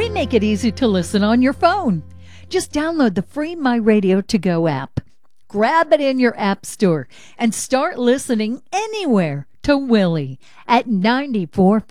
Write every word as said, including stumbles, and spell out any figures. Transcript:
We make it easy to listen on your phone. Just download the free My Radio To Go app. Grab it in your app store and start listening anywhere to Willie at ninety-four.